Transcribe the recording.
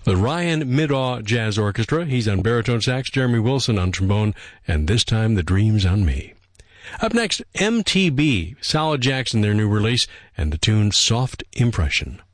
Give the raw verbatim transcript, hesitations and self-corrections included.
The Ryan Middaugh Jazz Orchestra. He's on baritone sax, Jeremy Wilson on trombone, and this time The Dreams on Me. Up next, M T B, Solid Jackson, their new release, and the tune Soft Impression.